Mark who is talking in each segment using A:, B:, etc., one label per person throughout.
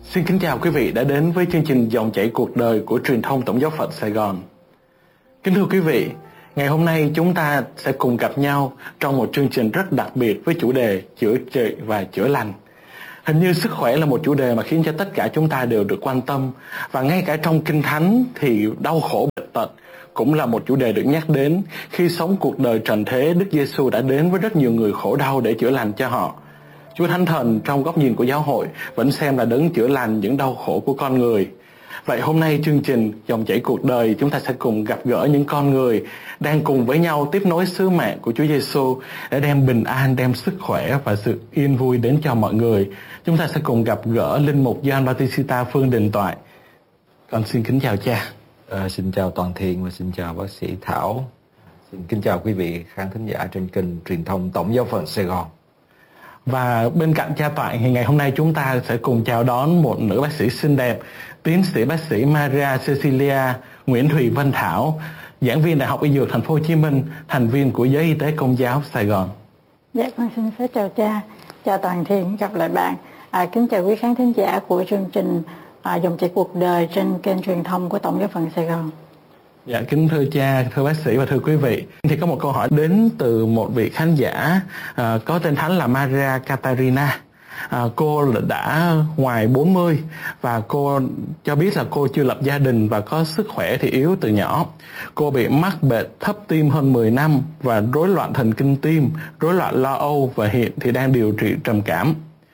A: Xin kính chào quý vị đã đến với chương trình Dòng chảy cuộc đời của truyền thông Tổng giáo phận Sài Gòn. Kính thưa quý vị, ngày hôm nay chúng ta sẽ cùng gặp nhau trong một chương trình rất đặc biệt với chủ đề chữa trị và chữa lành. Hình như sức khỏe là một chủ đề mà khiến cho tất cả chúng ta đều được quan tâm, và ngay cả trong Kinh Thánh thì đau khổ bệnh tật cũng là một chủ đề được nhắc đến. Khi sống cuộc đời trần thế, Đức Giêsu đã đến với rất nhiều người khổ đau để chữa lành cho họ. Chúa Thánh Thần trong góc nhìn của giáo hội vẫn xem là đấng chữa lành những đau khổ của con người. Vậy hôm nay chương trình Dòng chảy cuộc đời, chúng ta sẽ cùng gặp gỡ những con người đang cùng với nhau tiếp nối sứ mạng của Chúa Giêsu để đem bình an, đem sức khỏe và sự yên vui đến cho mọi người. Chúng ta sẽ cùng gặp gỡ linh mục Gioan Bautista Phương Đình Toại. Con xin kính chào cha.
B: Xin chào Toàn Thiện và xin chào bác sĩ Thảo. Xin kính chào quý vị khán thính giả trên kênh truyền thông Tổng giáo phận Sài Gòn.
A: Và bên cạnh cha Toại thì ngày hôm nay chúng ta sẽ cùng chào đón một nữ bác sĩ xinh đẹp, tiến sĩ bác sĩ Maria Cecilia Nguyễn Thùy Vân Thảo, giảng viên Đại học Y Dược Thành phố Hồ Chí Minh, thành viên của Giới Y tế Công giáo Sài Gòn.
C: Dạ, con xin phép chào cha, chào Toàn Thiện, gặp lại bạn. Kính chào quý khán thính giả của chương trình Dòng chảy cuộc đời trên kênh truyền thông của Tổng giáo phận Sài Gòn.
A: Dạ, kính thưa cha, thưa bác sĩ và thưa quý vị, thì có một câu hỏi đến từ một vị khán giả có tên thánh là Maria Catarina. Cô đã ngoài 40 và cô cho biết là cô chưa lập gia đình và có sức khỏe thì yếu từ nhỏ. Cô bị mắc bệnh thấp tim hơn 10 năm và rối loạn thần kinh tim, rối loạn lo âu và hiện thì đang điều trị trầm cảm.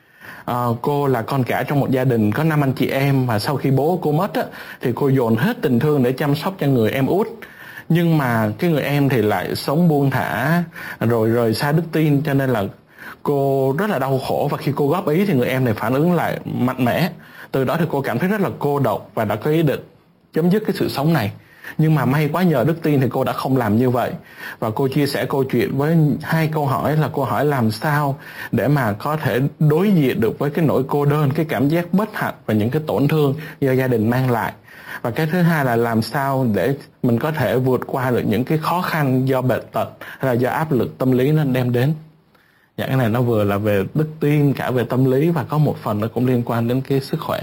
A: Cô là con cả trong một gia đình có 5 anh chị em, và sau khi bố cô mất thì cô dồn hết tình thương để chăm sóc cho người em út. Nhưng mà cái người em thì lại sống buông thả rồi rời xa đức tin, cho nên là cô rất là đau khổ, và khi cô góp ý thì người em này phản ứng lại mạnh mẽ. Từ đó thì cô cảm thấy rất là cô độc và đã có ý định chấm dứt cái sự sống này. Nhưng mà may quá nhờ đức tin thì cô đã không làm như vậy. Và cô chia sẻ câu chuyện với 2 câu hỏi, là câu hỏi làm sao để mà có thể đối diện được với cái nỗi cô đơn, cái cảm giác bất hạnh và những cái tổn thương do gia đình mang lại. Và cái thứ hai là làm sao để mình có thể vượt qua được những cái khó khăn do bệnh tật hay là do áp lực tâm lý nó đem đến. Dạ, cái này nó vừa là về đức tin, cả về tâm lý, và có một phần nó cũng liên quan đến cái sức khỏe.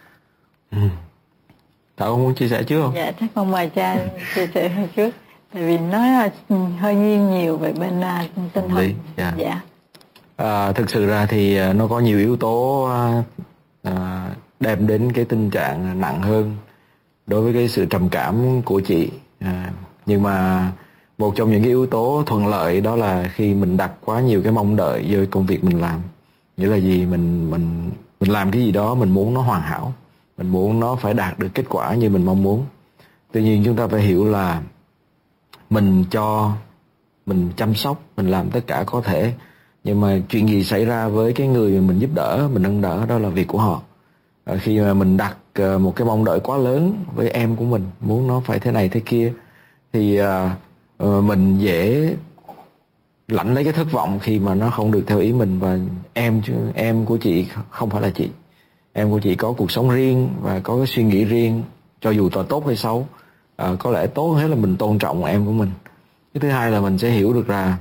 B: Thảo muốn chia sẻ trước không?
C: Dạ, chắc con mời cha chia sẻ hơi trước. Tại vì nó hơi nghiêng nhiều về bên tinh thần.
B: Dạ. Thực sự ra thì nó có nhiều yếu tố đem đến cái tình trạng nặng hơn đối với cái sự trầm cảm của chị. Nhưng mà một trong những cái yếu tố thuận lợi đó là khi mình đặt quá nhiều cái mong đợi vô công việc mình làm. Nghĩa là gì? Mình làm cái gì đó mình muốn nó hoàn hảo, mình muốn nó phải đạt được kết quả như mình mong muốn. Tuy nhiên chúng ta phải hiểu là mình chăm sóc, mình làm tất cả có thể, nhưng mà chuyện gì xảy ra với cái người mình giúp đỡ, mình nâng đỡ, đó là việc của họ. Khi mà mình đặt một cái mong đợi quá lớn với em của mình, muốn nó phải thế này thế kia, thì mình dễ lãnh lấy cái thất vọng khi mà nó không được theo ý mình. Và em của chị không phải là chị. Em của chị có cuộc sống riêng và có cái suy nghĩ riêng, cho dù tốt hay xấu. Có lẽ tốt hết là mình tôn trọng em của mình. Cái thứ hai là mình sẽ hiểu được là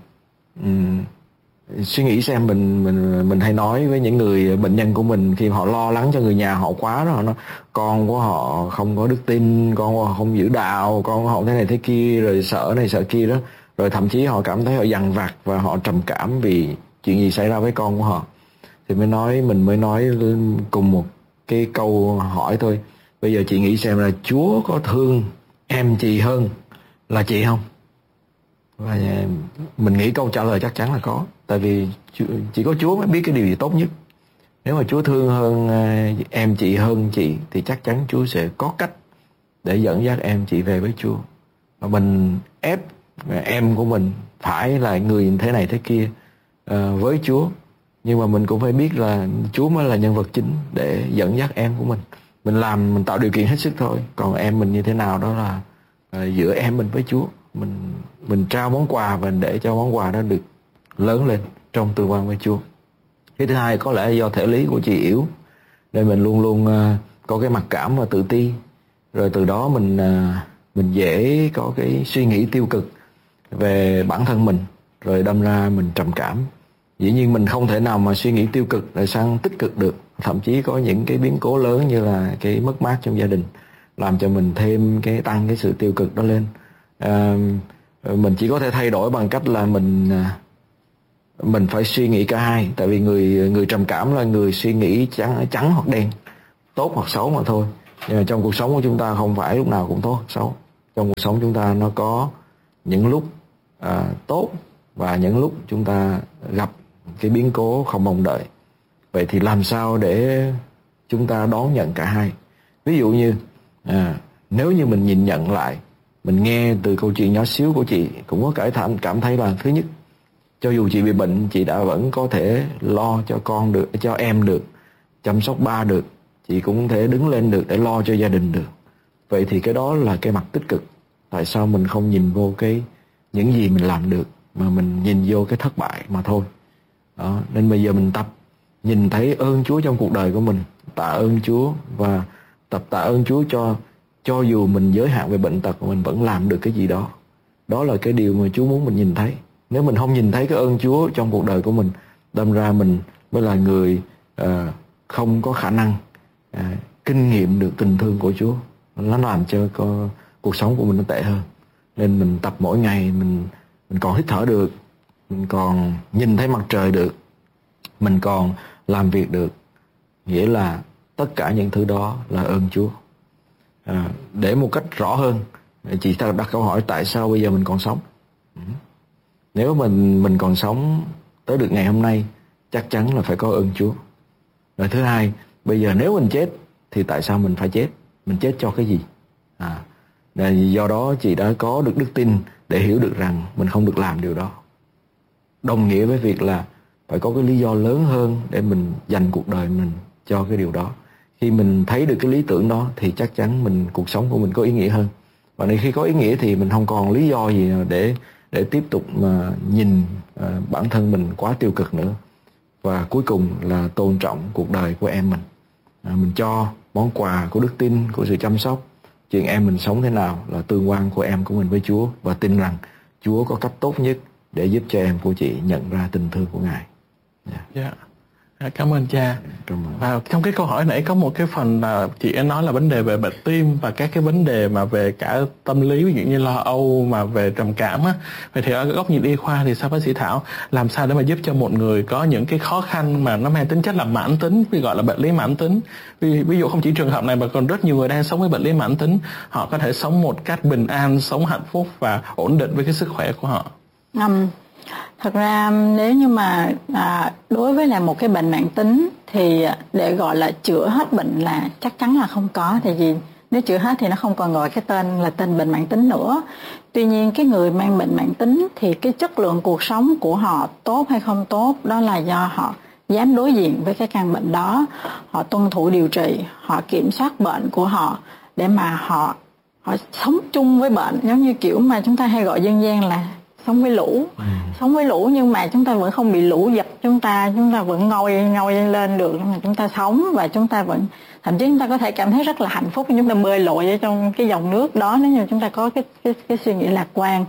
B: suy nghĩ xem mình hay nói với những người bệnh nhân của mình khi họ lo lắng cho người nhà họ quá đó, con của họ không có đức tin, con của họ không giữ đạo, con của họ thế này thế kia, rồi sợ này sợ kia đó, rồi thậm chí họ cảm thấy họ dằn vặt và họ trầm cảm vì chuyện gì xảy ra với con của họ. Thì mình mới nói cùng một cái câu hỏi thôi: bây giờ chị nghĩ xem là Chúa có thương em chị hơn là chị không? Và mình nghĩ câu trả lời chắc chắn là có. Tại vì chỉ có Chúa mới biết cái điều gì tốt nhất. Nếu mà Chúa thương hơn em chị hơn chị thì chắc chắn Chúa sẽ có cách để dẫn dắt em chị về với Chúa. Và mình ép em của mình phải là người thế này thế kia với Chúa. Nhưng mà mình cũng phải biết là Chúa mới là nhân vật chính để dẫn dắt em của mình. Mình tạo điều kiện hết sức thôi. Còn em mình như thế nào đó là giữa em mình với Chúa. Mình trao món quà và để cho món quà đó được lớn lên trong tương quan với Chúa. Cái thứ hai có lẽ do thể lý của chị yếu, nên mình luôn luôn có cái mặc cảm và tự ti. Rồi từ đó mình dễ có cái suy nghĩ tiêu cực về bản thân mình, rồi đâm ra mình trầm cảm. Dĩ nhiên mình không thể nào mà suy nghĩ tiêu cực rồi sang tích cực được. Thậm chí có những cái biến cố lớn như là cái mất mát trong gia đình làm cho mình thêm tăng cái sự tiêu cực đó lên. Mình chỉ có thể thay đổi bằng cách là mình phải suy nghĩ cả hai. Tại vì người trầm cảm là người suy nghĩ trắng hoặc đen, tốt hoặc xấu mà thôi. Nhưng mà trong cuộc sống của chúng ta không phải lúc nào cũng tốt hoặc xấu. Trong cuộc sống chúng ta nó có những lúc tốt và những lúc chúng ta gặp cái biến cố không mong đợi. Vậy thì làm sao để chúng ta đón nhận cả hai? Ví dụ như nếu như mình nhìn nhận lại, mình nghe từ câu chuyện nhỏ xíu của chị, cũng có cảm thấy là thứ nhất, cho dù chị bị bệnh, chị đã vẫn có thể lo cho con được, cho em được, chăm sóc ba được, chị cũng thể đứng lên được để lo cho gia đình được. Vậy thì cái đó là cái mặt tích cực. Tại sao mình không nhìn vô những gì mình làm được, mà mình nhìn vô cái thất bại mà thôi. Đó, nên bây giờ mình tập nhìn thấy ơn Chúa trong cuộc đời của mình, tạ ơn Chúa và tập tạ ơn Chúa cho dù mình giới hạn về bệnh tật, mình vẫn làm được cái gì đó. Đó là cái điều mà Chúa muốn mình nhìn thấy. Nếu mình không nhìn thấy cái ơn Chúa trong cuộc đời của mình, đâm ra mình mới là người không có khả năng kinh nghiệm được tình thương của Chúa. Nó làm cho cuộc sống của mình nó tệ hơn. Nên mình tập mỗi ngày, mình còn hít thở được, mình còn nhìn thấy mặt trời được, mình còn làm việc được. Nghĩa là tất cả những thứ đó là ơn Chúa. Để một cách rõ hơn, chị ta đặt câu hỏi tại sao bây giờ mình còn sống. Nếu mình còn sống tới được ngày hôm nay, chắc chắn là phải có ơn Chúa. Rồi thứ hai, bây giờ nếu mình chết thì tại sao mình phải chết? Mình chết cho cái gì? Do đó chị đã có được đức tin để hiểu được rằng mình không được làm điều đó. Đồng nghĩa với việc là phải có cái lý do lớn hơn để mình dành cuộc đời mình cho cái điều đó. Khi mình thấy được cái lý tưởng đó thì chắc chắn cuộc sống của mình có ý nghĩa hơn. Và khi có ý nghĩa thì mình không còn lý do gì để tiếp tục mà nhìn bản thân mình quá tiêu cực nữa. Và cuối cùng là tôn trọng cuộc đời của em mình. Mình cho món quà của đức tin, của sự chăm sóc. Chuyện em mình sống thế nào là tương quan của em của mình với Chúa, và tin rằng Chúa có cách tốt nhất để giúp cho em của chị nhận ra tình thương của Ngài.
A: Cảm ơn cha. Và trong cái câu hỏi nãy có một cái phần là chị ấy nói là vấn đề về bệnh tim và các cái vấn đề mà về cả tâm lý, ví dụ như lo âu mà về trầm cảm á. Vậy thì ở góc nhìn y khoa thì sao bác sĩ Thảo làm sao để mà giúp cho một người có những cái khó khăn mà nó mang tính chất là mãn tính, vì gọi là bệnh lý mãn tính. Ví dụ không chỉ trường hợp này mà còn rất nhiều người đang sống với bệnh lý mãn tính, họ có thể sống một cách bình an, sống hạnh phúc và ổn định với cái sức khỏe của họ.
C: Thật ra nếu như mà đối với là một cái bệnh mãn tính thì để gọi là chữa hết bệnh là chắc chắn là không có. Tại vì nếu chữa hết thì nó không còn gọi cái tên là tên bệnh mãn tính nữa. Tuy nhiên cái người mang bệnh mãn tính thì cái chất lượng cuộc sống của họ tốt hay không tốt, đó là do họ dám đối diện với cái căn bệnh đó, họ tuân thủ điều trị, họ kiểm soát bệnh của họ để mà họ sống chung với bệnh. Giống như kiểu mà chúng ta hay gọi dân gian là sống với lũ. Sống với lũ nhưng mà chúng ta vẫn không bị lũ dập chúng ta vẫn ngoi lên được, nhưng mà chúng ta sống và chúng ta vẫn, thậm chí chúng ta có thể cảm thấy rất là hạnh phúc khi chúng ta bơi lội ở trong cái dòng nước đó, nếu như chúng ta có cái suy nghĩ lạc quan.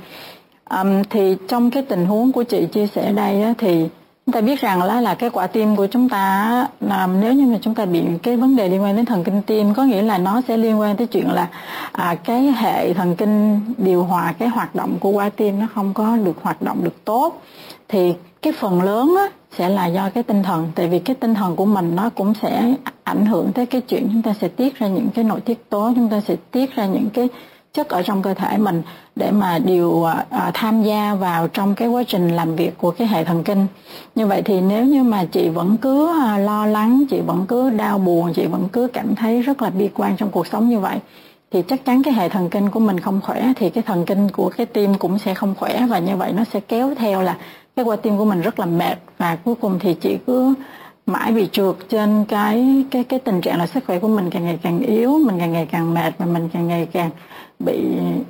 C: Thì trong cái tình huống của chị chia sẻ đây á, thì chúng ta biết rằng là cái quả tim của chúng ta là nếu như mà chúng ta bị cái vấn đề liên quan đến thần kinh tim, có nghĩa là nó sẽ liên quan tới chuyện là cái hệ thần kinh điều hòa cái hoạt động của quả tim nó không có được hoạt động được tốt, thì cái phần lớn á, sẽ là do cái tinh thần. Tại vì cái tinh thần của mình nó cũng sẽ ảnh hưởng tới cái chuyện chúng ta sẽ tiết ra những cái nội tiết tố, chúng ta sẽ tiết ra những cái chất ở trong cơ thể mình để mà tham gia vào trong cái quá trình làm việc của cái hệ thần kinh. Như vậy thì nếu như mà chị vẫn cứ lo lắng, chị vẫn cứ đau buồn, chị vẫn cứ cảm thấy rất là bi quan trong cuộc sống như vậy, thì chắc chắn cái hệ thần kinh của mình không khỏe, thì cái thần kinh của cái tim cũng sẽ không khỏe, và như vậy nó sẽ kéo theo là cái quả tim của mình rất là mệt, và cuối cùng thì chị cứ mãi bị trượt trên cái tình trạng là sức khỏe của mình càng ngày càng yếu, mình càng ngày càng mệt, và mình càng ngày càng bị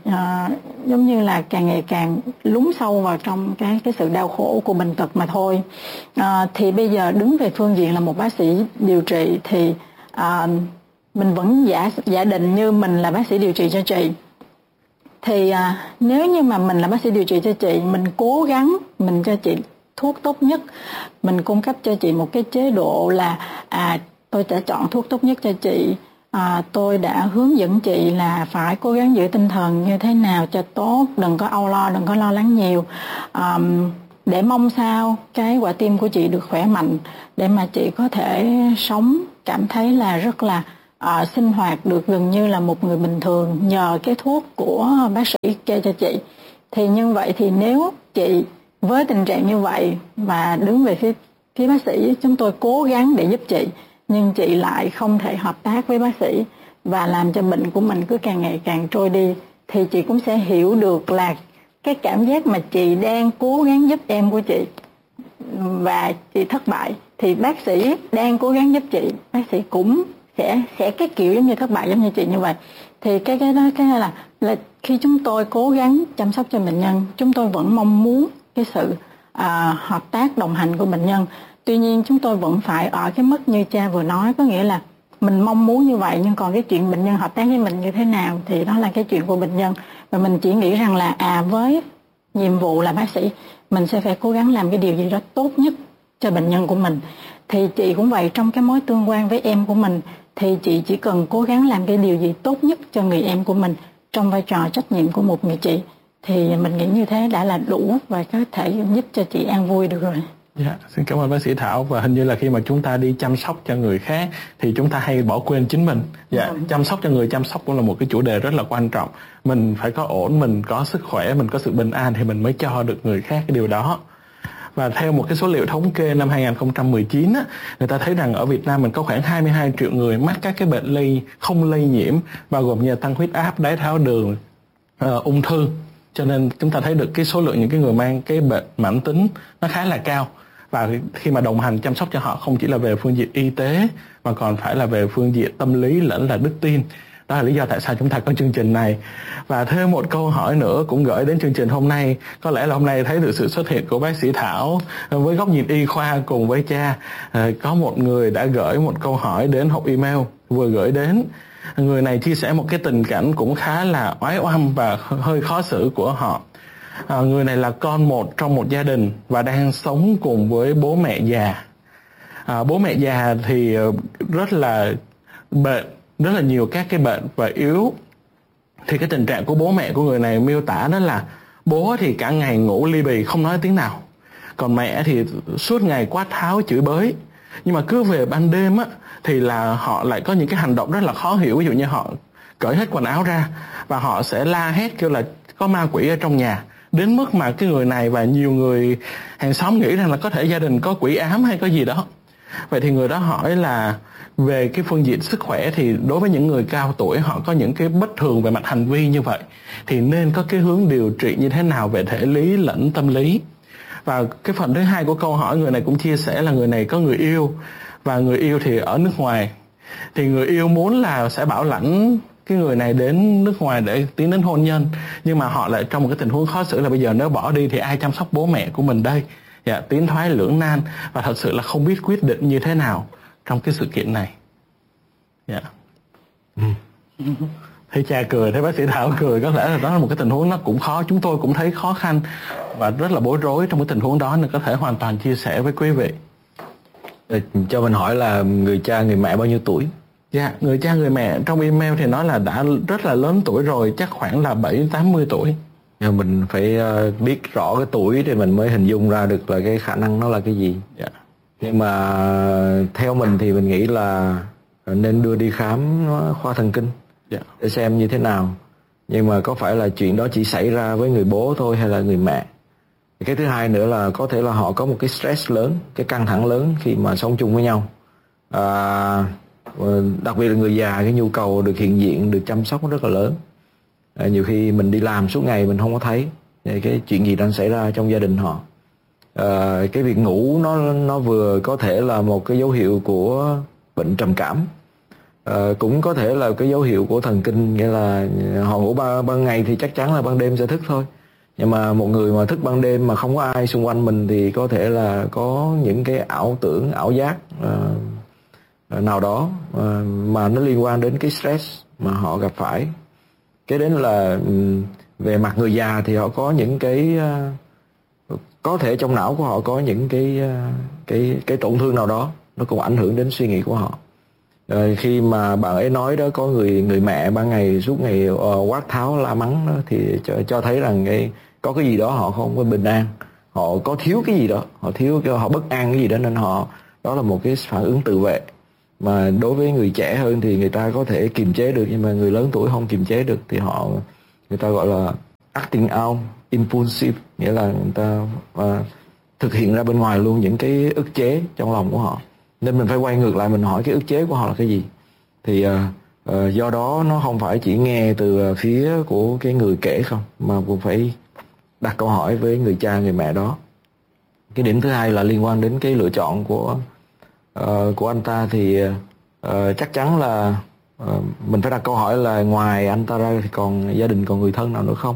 C: giống như là càng ngày càng lún sâu vào trong cái sự đau khổ của bệnh tật mà thôi. Thì bây giờ đứng về phương diện là một bác sĩ điều trị thì mình vẫn giả định như mình là bác sĩ điều trị cho chị. Thì nếu như mà mình là bác sĩ điều trị cho chị, mình cố gắng mình cho chị thuốc tốt nhất. Mình cung cấp cho chị một cái chế độ là tôi sẽ chọn thuốc tốt nhất cho chị. Tôi đã hướng dẫn chị là phải cố gắng giữ tinh thần như thế nào cho tốt, đừng có âu lo, đừng có lo lắng nhiều, để mong sao cái quả tim của chị được khỏe mạnh, để mà chị có thể sống cảm thấy là rất là sinh hoạt được gần như là một người bình thường nhờ cái thuốc của bác sĩ kê cho chị. Thì như vậy thì nếu chị với tình trạng như vậy và đứng về phía bác sĩ, chúng tôi cố gắng để giúp chị, nhưng chị lại không thể hợp tác với bác sĩ và làm cho bệnh của mình cứ càng ngày càng trôi đi, thì chị cũng sẽ hiểu được là cái cảm giác mà chị đang cố gắng giúp em của chị và chị thất bại, thì bác sĩ đang cố gắng giúp chị, bác sĩ cũng sẽ cái kiểu giống như thất bại giống như chị như vậy. Thì cái đó là khi chúng tôi cố gắng chăm sóc cho bệnh nhân, chúng tôi vẫn mong muốn cái sự hợp tác đồng hành của bệnh nhân. Tuy nhiên chúng tôi vẫn phải ở cái mức như cha vừa nói, có nghĩa là mình mong muốn như vậy, nhưng còn cái chuyện bệnh nhân hợp tác với mình như thế nào thì đó là cái chuyện của bệnh nhân. Và mình chỉ nghĩ rằng là với nhiệm vụ là bác sĩ, mình sẽ phải cố gắng làm cái điều gì đó tốt nhất cho bệnh nhân của mình. Thì chị cũng vậy, trong cái mối tương quan với em của mình thì chị chỉ cần cố gắng làm cái điều gì tốt nhất cho người em của mình trong vai trò trách nhiệm của một người chị. Thì mình nghĩ như thế đã là đủ và có thể giúp cho chị an vui được rồi.
A: Dạ, xin cảm ơn bác sĩ Thảo. Và hình như là khi mà chúng ta đi chăm sóc cho người khác thì chúng ta hay bỏ quên chính mình. Dạ, chăm sóc cho người chăm sóc cũng là một cái chủ đề rất là quan trọng. Mình phải có ổn, mình có sức khỏe, mình có sự bình an thì mình mới cho được người khác cái điều đó. Và theo một cái số liệu thống kê năm 2019 á, người ta thấy rằng ở Việt Nam mình có khoảng 22 triệu người mắc các cái bệnh không lây nhiễm, bao gồm như tăng huyết áp, đái tháo đường, ung thư. Cho nên chúng ta thấy được cái số lượng những cái người mang cái bệnh mãn tính nó khá là cao. Và khi mà đồng hành chăm sóc cho họ không chỉ là về phương diện y tế mà còn phải là về phương diện tâm lý lẫn là đức tin. Đó là lý do tại sao chúng ta có chương trình này. Và thêm một câu hỏi nữa cũng gửi đến chương trình hôm nay. Có lẽ là hôm nay thấy được sự xuất hiện của bác sĩ Thảo với góc nhìn y khoa cùng với cha. Có một người đã gửi một câu hỏi đến hộp email vừa gửi đến. Người này chia sẻ một cái tình cảnh cũng khá là oái oăm và hơi khó xử của họ. Người này là con một trong một gia đình và đang sống cùng với bố mẹ già. Bố mẹ già thì rất là bệnh, rất là nhiều các cái bệnh và yếu. Thì cái tình trạng của bố mẹ của người này miêu tả đó là bố thì cả ngày ngủ li bì không nói tiếng nào, còn mẹ thì suốt ngày quát tháo chửi bới. Nhưng mà cứ về ban đêm á thì là họ lại có những cái hành động rất là khó hiểu. Ví dụ như họ cởi hết quần áo ra và họ sẽ la hét kêu là có ma quỷ ở trong nhà, đến mức mà cái người này và nhiều người hàng xóm nghĩ rằng là có thể gia đình có quỷ ám hay có gì đó. Vậy thì người đó hỏi là về cái phương diện sức khỏe thì đối với những người cao tuổi họ có những cái bất thường về mặt hành vi như vậy thì nên có cái hướng điều trị như thế nào về thể lý lẫn tâm lý. Và cái phần thứ hai của câu hỏi, người này cũng chia sẻ là người này có người yêu và người yêu thì ở nước ngoài. Thì người yêu muốn là sẽ bảo lãnh cái người này đến nước ngoài để tiến đến hôn nhân, nhưng mà họ lại trong một cái tình huống khó xử là bây giờ nếu bỏ đi thì ai chăm sóc bố mẹ của mình đây. Dạ, tiến thoái lưỡng nan và thật sự là không biết quyết định như thế nào trong cái sự kiện này. Dạ. Thấy cha cười, thấy bác sĩ Thảo cười, có lẽ là đó là một cái tình huống nó cũng khó, chúng tôi cũng thấy khó khăn và rất là bối rối trong cái tình huống đó, nên có thể hoàn toàn chia sẻ với quý vị.
B: Cho mình hỏi là người cha người mẹ bao nhiêu tuổi?
A: Dạ, người cha người mẹ trong email thì nói là đã rất là lớn tuổi rồi, chắc khoảng là 70-80 tuổi.
B: Mình phải biết rõ cái tuổi thì mình mới hình dung ra được là cái khả năng nó là cái gì.
A: Dạ.
B: Nhưng mà theo mình thì mình nghĩ là nên đưa đi khám khoa thần kinh để xem như thế nào. Nhưng mà có phải là chuyện đó chỉ xảy ra với người bố thôi hay là người mẹ? Cái thứ hai nữa là có thể là họ có một cái stress lớn, cái căng thẳng lớn khi mà sống chung với nhau. Đặc biệt là người già, cái nhu cầu được hiện diện, được chăm sóc rất là lớn. Nhiều khi mình đi làm suốt ngày mình không có thấy cái chuyện gì đang xảy ra trong gia đình họ. Cái việc ngủ nó vừa có thể là một cái dấu hiệu của bệnh trầm cảm, cũng có thể là cái dấu hiệu của thần kinh, nghĩa là họ ngủ ban ngày thì chắc chắn là ban đêm sẽ thức thôi. Nhưng mà một người mà thức ban đêm mà không có ai xung quanh mình thì có thể là có những cái ảo tưởng, ảo giác nào đó mà nó liên quan đến cái stress mà họ gặp phải. Cái đến là về mặt người già thì họ có những cái có thể trong não của họ có những cái tổn thương nào đó, nó cũng ảnh hưởng đến suy nghĩ của họ. Rồi khi mà bạn ấy nói đó, có người mẹ ban ngày suốt ngày quát tháo la mắng đó, thì cho thấy rằng có cái gì đó họ không có bình an, họ có thiếu cái gì đó, họ bất an cái gì đó, nên đó là một cái phản ứng tự vệ. Mà đối với người trẻ hơn thì người ta có thể kiềm chế được, nhưng mà người lớn tuổi không kiềm chế được thì người ta gọi là acting out impulsive, nghĩa là người ta thực hiện ra bên ngoài luôn những cái ức chế trong lòng của họ. Nên mình phải quay ngược lại, mình hỏi cái ức chế của họ là cái gì. Thì do đó nó không phải chỉ nghe từ phía của cái người kể không, mà cũng phải đặt câu hỏi với người cha người mẹ đó. Cái điểm thứ hai là liên quan đến cái lựa chọn của anh ta. Thì chắc chắn là mình phải đặt câu hỏi là ngoài anh ta ra thì còn gia đình, còn người thân nào nữa không.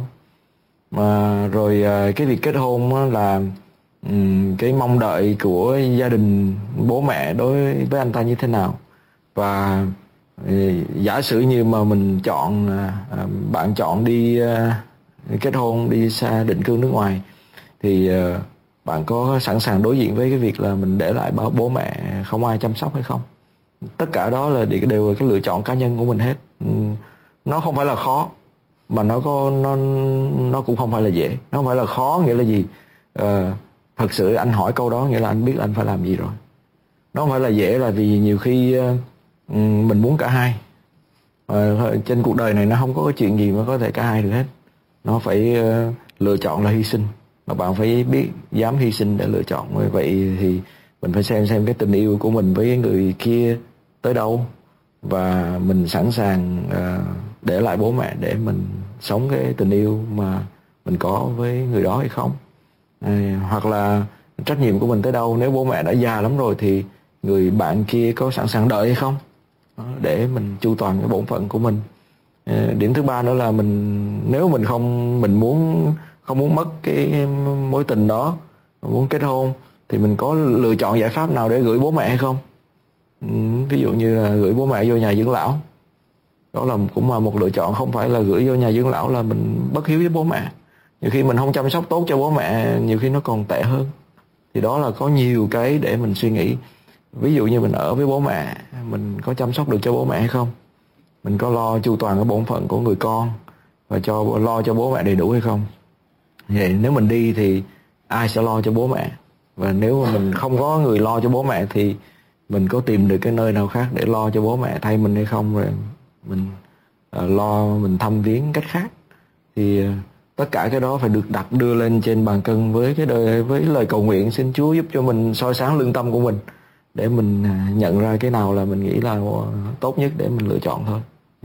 B: Rồi cái việc kết hôn là cái mong đợi của gia đình, bố mẹ đối với anh ta như thế nào. Và giả sử như mà mình bạn chọn đi kết hôn, đi xa định cư nước ngoài, thì bạn có sẵn sàng đối diện với cái việc là mình để lại bố mẹ không ai chăm sóc hay không? Tất cả đó đều là cái lựa chọn cá nhân của mình hết. Nó không phải là khó, mà nó cũng không phải là dễ. Nó không phải là khó nghĩa là gì? Thật sự anh hỏi câu đó nghĩa là anh biết là anh phải làm gì rồi. Nó không phải là dễ là vì nhiều khi mình muốn cả hai. Trên cuộc đời này nó không có cái chuyện gì mà có thể cả hai được hết. Nó phải lựa chọn là hy sinh, mà bạn phải biết dám hy sinh để lựa chọn. Vậy thì mình phải xem cái tình yêu của mình với người kia tới đâu, và mình sẵn sàng để lại bố mẹ để mình sống cái tình yêu mà mình có với người đó hay không. Hoặc là trách nhiệm của mình tới đâu. Nếu bố mẹ đã già lắm rồi thì người bạn kia có sẵn sàng đợi hay không, để mình chu toàn cái bổn phận của mình. Điểm thứ ba nữa là nếu mình không muốn mất cái mối tình đó, muốn kết hôn, thì mình có lựa chọn giải pháp nào để gửi bố mẹ hay không. Ví dụ như là gửi bố mẹ vô nhà dưỡng lão, đó cũng là một lựa chọn. Không phải là gửi vô nhà dưỡng lão là mình bất hiếu với bố mẹ. Nhiều khi mình không chăm sóc tốt cho bố mẹ, nhiều khi nó còn tệ hơn. Thì đó là có nhiều cái để mình suy nghĩ. Ví dụ như mình ở với bố mẹ, mình có chăm sóc được cho bố mẹ hay không? Mình có lo chu toàn cái bổn phận của người con và lo cho bố mẹ đầy đủ hay không? Vậy nếu mình đi thì ai sẽ lo cho bố mẹ? Và nếu mà mình không có người lo cho bố mẹ thì mình có tìm được cái nơi nào khác để lo cho bố mẹ thay mình hay không? Rồi mình mình thăm viếng cách khác. Thì tất cả cái đó phải được đưa lên trên bàn cân với lời cầu nguyện, xin Chúa giúp cho mình soi sáng lương tâm của mình, để mình nhận ra cái nào là mình nghĩ là tốt nhất để mình lựa chọn thôi.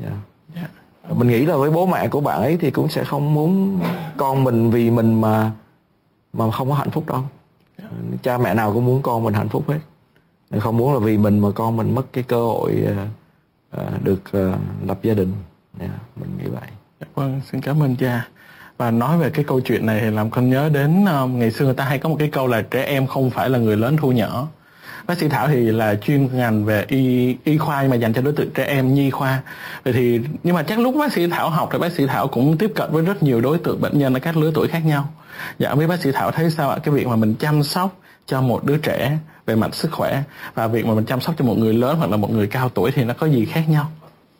B: Mình nghĩ là với bố mẹ của bạn ấy thì cũng sẽ không muốn con mình vì mình mà không có hạnh phúc đâu. Cha mẹ nào cũng muốn con mình hạnh phúc hết, không muốn là vì mình mà con mình mất cái cơ hội được lập gia đình. Mình nghĩ vậy.
A: Vâng, xin cảm ơn cha. Và nói về cái câu chuyện này thì làm con nhớ đến ngày xưa người ta hay có một cái câu là trẻ em không phải là người lớn thu nhỏ. Bác sĩ Thảo thì là chuyên ngành về y khoa, nhưng mà dành cho đối tượng trẻ em, nhi khoa. Vậy thì nhưng mà chắc lúc bác sĩ Thảo học thì bác sĩ Thảo cũng tiếp cận với rất nhiều đối tượng bệnh nhân ở các lứa tuổi khác nhau. Dạ, không biết bác sĩ Thảo thấy sao ạ? Cái việc mà mình chăm sóc cho một đứa trẻ về mặt sức khỏe và việc mà mình chăm sóc cho một người lớn hoặc là một người cao tuổi thì nó có gì khác nhau?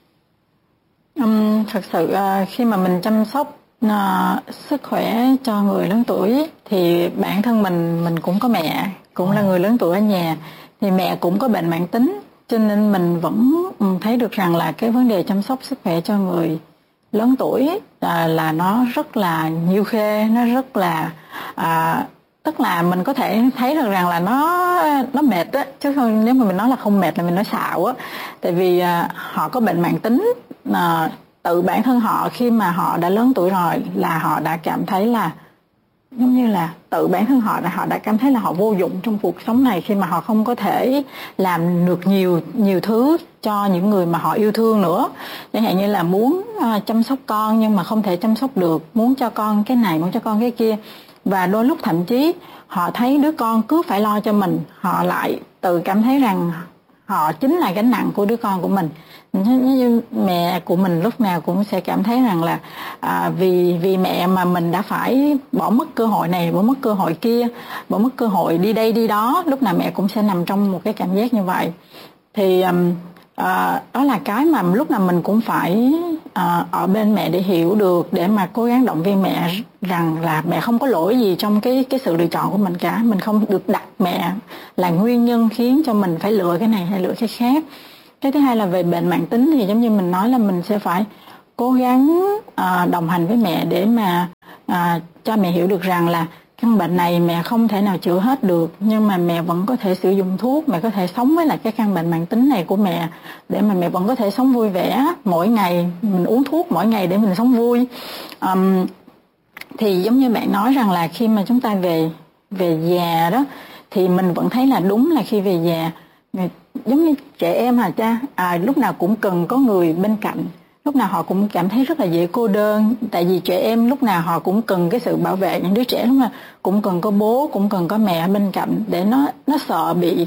C: Thật sự khi mà mình chăm sóc sức khỏe cho người lớn tuổi thì bản thân mình cũng có mẹ, cũng là người lớn tuổi ở nhà, thì mẹ cũng có bệnh mãn tính, cho nên mình vẫn thấy được rằng là cái vấn đề chăm sóc sức khỏe cho người lớn tuổi là nó rất là nhiều khê, nó rất là tức là mình có thể thấy được rằng là nó mệt á, chứ không, nếu mà mình nói là không mệt là mình nói xạo á. Tại vì họ có bệnh mãn tính, tự bản thân họ khi mà họ đã lớn tuổi rồi là họ đã cảm thấy là giống như là tự bản thân họ đã cảm thấy là họ vô dụng trong cuộc sống này, khi mà họ không có thể làm được nhiều thứ cho những người mà họ yêu thương nữa. Chẳng hạn như là muốn chăm sóc con nhưng mà không thể chăm sóc được, muốn cho con cái này, muốn cho con cái kia. Và đôi lúc thậm chí họ thấy đứa con cứ phải lo cho mình, họ lại tự cảm thấy rằng họ chính là gánh nặng của đứa con của mình. Như mẹ của mình lúc nào cũng sẽ cảm thấy rằng là vì mẹ mà mình đã phải bỏ mất cơ hội này, bỏ mất cơ hội kia, bỏ mất cơ hội đi đây đi đó, lúc nào mẹ cũng sẽ nằm trong một cái cảm giác như vậy. Thì đó là cái mà lúc nào mình cũng phải ở bên mẹ để hiểu được, để mà cố gắng động viên mẹ rằng là mẹ không có lỗi gì trong cái sự lựa chọn của mình cả. Mình không được đặt mẹ là nguyên nhân khiến cho mình phải lựa cái này hay lựa cái khác. Cái thứ hai là về bệnh mãn tính, thì giống như mình nói là mình sẽ phải cố gắng đồng hành với mẹ để mà cho mẹ hiểu được rằng là căn bệnh này mẹ không thể nào chữa hết được, nhưng mà mẹ vẫn có thể sử dụng thuốc, mẹ có thể sống với lại cái căn bệnh mãn tính này của mẹ, để mà mẹ vẫn có thể sống vui vẻ mỗi ngày. Mình uống thuốc mỗi ngày để mình sống vui. Thì giống như bạn nói rằng là khi mà chúng ta về già đó, thì mình vẫn thấy là đúng là khi về già, giống như trẻ em cha, lúc nào cũng cần có người bên cạnh, lúc nào họ cũng cảm thấy rất là dễ cô đơn. Tại vì trẻ em lúc nào họ cũng cần cái sự bảo vệ, những đứa trẻ lúc nào cũng cần có bố, cũng cần có mẹ bên cạnh, để nó sợ bị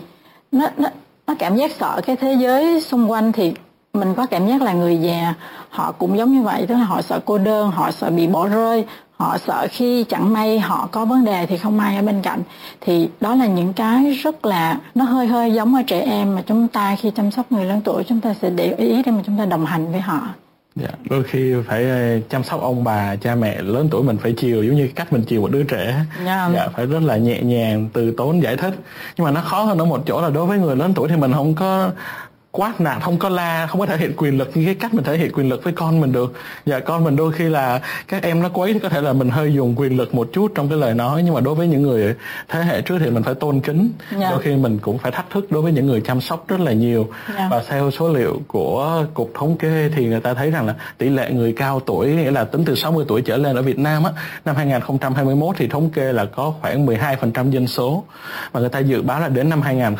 C: nó cảm giác sợ cái thế giới xung quanh. Thì mình có cảm giác là người già họ cũng giống như vậy, tức là họ sợ cô đơn, họ sợ bị bỏ rơi, họ sợ khi chẳng may họ có vấn đề thì không ai ở bên cạnh. Thì đó là những cái rất là nó hơi giống ở trẻ em, mà chúng ta khi chăm sóc người lớn tuổi chúng ta sẽ để ý để mà chúng ta đồng hành với họ.
A: Dạ, đôi khi phải chăm sóc ông bà, cha mẹ lớn tuổi mình phải chiều giống như cách mình chiều một đứa trẻ. Dạ, phải rất là nhẹ nhàng, từ tốn giải thích. Nhưng mà nó khó hơn ở một chỗ là đối với người lớn tuổi thì mình không có quát nạt, không có la, không có thể hiện quyền lực như cái cách mình thể hiện quyền lực với con mình được. Dạ, con mình đôi khi là các em nó quấy thì có thể là mình hơi dùng quyền lực một chút trong cái lời nói, nhưng mà đối với những người thế hệ trước thì mình phải tôn kính. Đôi khi mình cũng phải thách thức đối với những người chăm sóc rất là nhiều. Và theo số liệu của Cục Thống kê thì người ta thấy rằng là tỷ lệ người cao tuổi, nghĩa là tính từ 60 tuổi trở lên ở Việt Nam á, năm 2021 thì thống kê là có khoảng 12% dân số. Và người ta dự báo là đến năm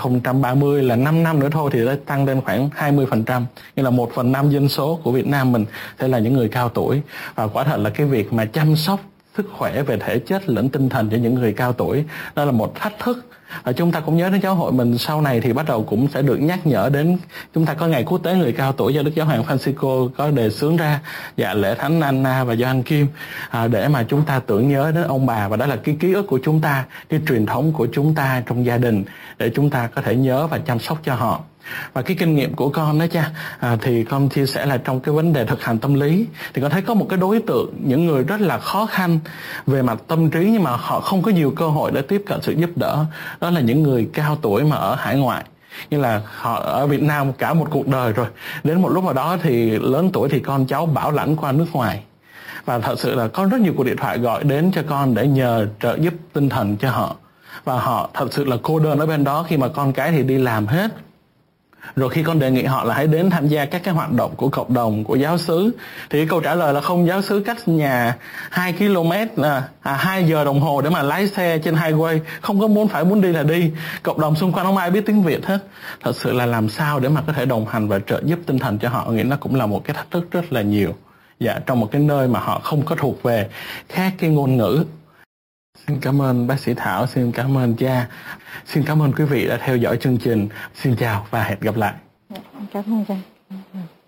A: 2030 là 5 năm nữa thôi thì sẽ tăng lên khoảng 20%, nghĩa là 1/5 dân số của Việt Nam mình sẽ là những người cao tuổi. Và quả thật là cái việc mà chăm sóc sức khỏe về thể chất lẫn tinh thần cho những người cao tuổi đó là một thách thức. Và chúng ta cũng nhớ đến giáo hội mình sau này thì bắt đầu cũng sẽ được nhắc nhở đến, chúng ta có ngày quốc tế người cao tuổi do Đức Giáo hoàng Francisco có đề xướng ra, dạ lễ Thánh Anna và Gioan Kim, để mà chúng ta tưởng nhớ đến ông bà. Và đó là cái ký ức của chúng ta, cái truyền thống của chúng ta trong gia đình, để chúng ta có thể nhớ và chăm sóc cho họ. Và cái kinh nghiệm của con đó cha, thì con chia sẻ là trong cái vấn đề thực hành tâm lý thì con thấy có một cái đối tượng, những người rất là khó khăn về mặt tâm trí nhưng mà họ không có nhiều cơ hội để tiếp cận sự giúp đỡ. Đó là những người cao tuổi mà ở hải ngoại. Như là họ ở Việt Nam cả một cuộc đời rồi, đến một lúc nào đó thì lớn tuổi thì con cháu bảo lãnh qua nước ngoài. Và thật sự là có rất nhiều cuộc điện thoại gọi đến cho con để nhờ trợ giúp tinh thần cho họ. Và họ thật sự là cô đơn ở bên đó khi mà con cái thì đi làm hết. Rồi khi con đề nghị họ là hãy đến tham gia các cái hoạt động của cộng đồng, của giáo xứ, thì câu trả lời là không, giáo xứ cách nhà 2 km, 2 giờ đồng hồ để mà lái xe trên highway, không có muốn đi là đi. Cộng đồng xung quanh không ai biết tiếng Việt hết. Thật sự là làm sao để mà có thể đồng hành và trợ giúp tinh thần cho họ, nghĩ nó cũng là một cái thách thức rất là nhiều. Dạ, trong một cái nơi mà họ không có thuộc về khác cái ngôn ngữ. Xin cảm ơn bác sĩ Thảo, xin cảm ơn cha, xin cảm ơn quý vị đã theo dõi chương trình. Xin chào và hẹn gặp lại.
C: Cảm ơn cha.